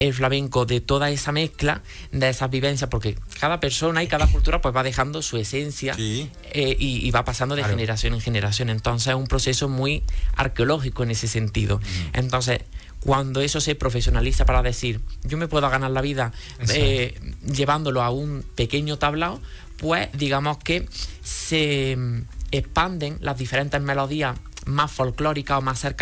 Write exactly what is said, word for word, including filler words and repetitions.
el flamenco de toda esa mezcla, de esas vivencias, porque cada persona y cada cultura pues va dejando su esencia, sí. eh, y, y va pasando de claro. generación en generación. Entonces es un proceso muy arqueológico en ese sentido. Mm. Entonces, cuando eso se profesionaliza para decir, yo me puedo ganar la vida eh, llevándolo a un pequeño tablao, pues digamos que se expanden las diferentes melodías más folclóricas o más cercanas